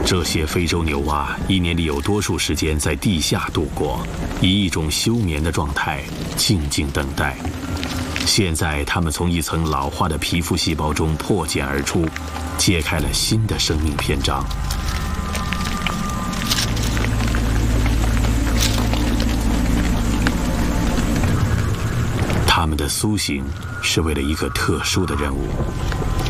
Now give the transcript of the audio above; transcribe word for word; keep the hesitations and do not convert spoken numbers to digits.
这些非洲牛蛙一年里有多数时间在地下度过，以一种休眠的状态静静等待。现在，它们从一层老化的皮肤细胞中破茧而出，揭开了新的生命篇章。它们的苏醒是为了一个特殊的任务。